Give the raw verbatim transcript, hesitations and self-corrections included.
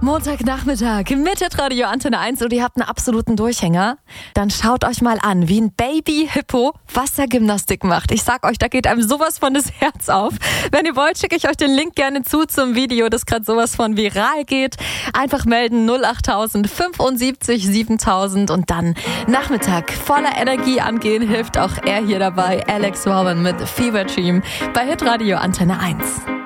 Montagnachmittag mit Radio Antenne eins und ihr habt einen absoluten Durchhänger. Dann schaut euch mal an, wie ein Baby-Hippo Wassergymnastik macht. Ich sag euch, da geht einem sowas von das Herz auf. Wenn ihr wollt, schicke ich euch den Link gerne zu zum Video, das gerade sowas von viral geht. Einfach melden null acht tausend fünfundsiebzig siebentausend und dann Nachmittag voller Energie angehen, hilft auch er hier dabei. Alex Warren mit Fever Dream bei Hitradio Antenne eins.